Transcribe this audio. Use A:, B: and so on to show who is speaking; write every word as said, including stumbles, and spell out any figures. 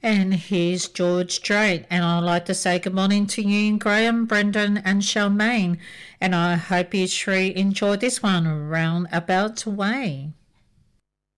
A: And here's George Strait, and I'd like to say good morning to you, Graham, Brendan, and Charmaine. And I hope you three enjoyed this one, Roundabout Way.